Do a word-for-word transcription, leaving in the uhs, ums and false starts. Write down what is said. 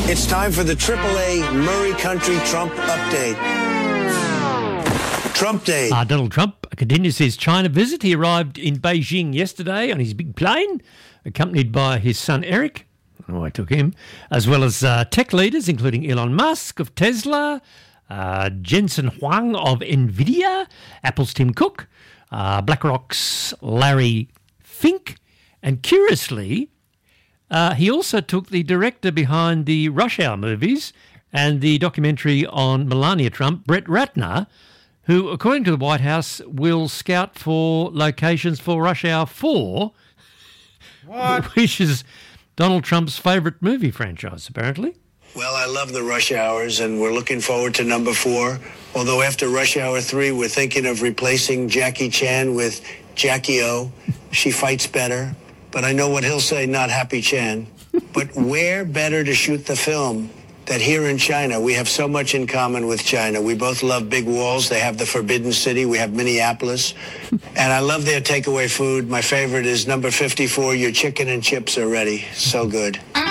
It's time for the triple A Murray Country Trump update. Trump Day. Uh, Donald Trump continues his China visit. He arrived in Beijing yesterday on his big plane, accompanied by his son Eric. Oh, I took him, as well as uh, tech leaders, including Elon Musk of Tesla, uh, Jensen Huang of NVIDIA, Apple's Tim Cook, uh, BlackRock's Larry Fink, and curiously, uh, he also took the director behind the Rush Hour movies and the documentary on Melania Trump, Brett Ratner, who, according to the White House, will scout for locations for Rush Hour four, What? which is Donald Trump's favourite movie franchise, apparently. Well, I love the Rush Hours, and we're looking forward to number four. Although after Rush Hour three, we're thinking of replacing Jackie Chan with Jackie O. She fights better, but I know what he'll say, not Happy Chan. But where better to shoot the film that here in China? We have so much in common with China. We both love big walls. They have the Forbidden City. We have Minneapolis. And I love their takeaway food. My favorite is number fifty-four, your chicken and chips are ready. So good.